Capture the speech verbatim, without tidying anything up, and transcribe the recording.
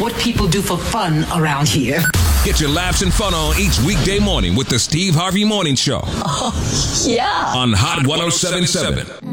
what people do for fun around here. Get your laughs and fun on each weekday morning with the Steve Harvey Morning Show. Oh, yeah. On Hot ten seventy-seven.